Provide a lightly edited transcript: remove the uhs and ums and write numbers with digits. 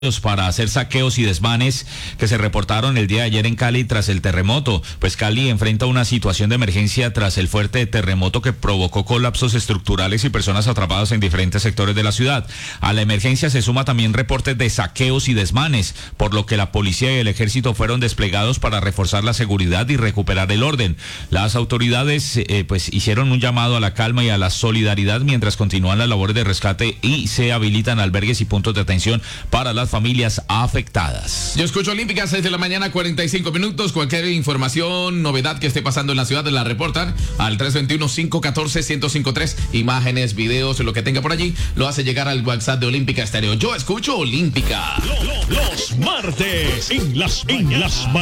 para hacer saqueos y desmanes que se reportaron el día de ayer en Cali tras el terremoto. Pues Cali enfrenta una situación de emergencia tras el fuerte terremoto que provocó colapsos estructurales y personas atrapadas en diferentes sectores de la ciudad. A la emergencia se suma también reportes de saqueos y desmanes, por lo que la policía y el ejército fueron desplegados para reforzar la seguridad y recuperar el orden. Las autoridades pues hicieron un llamado a la calma y a la solidaridad mientras continúan las labores de rescate y se habilitan albergues y puntos de atención para las familias afectadas. Yo escucho Olímpica, 6 de la mañana, 45 minutos. Cualquier información, novedad que esté pasando en la ciudad, la reportan al 321-514-1053. Imágenes, videos, lo que tenga por allí, lo hace llegar al WhatsApp de Olímpica Estéreo. Yo escucho Olímpica. Los martes en las mañanas.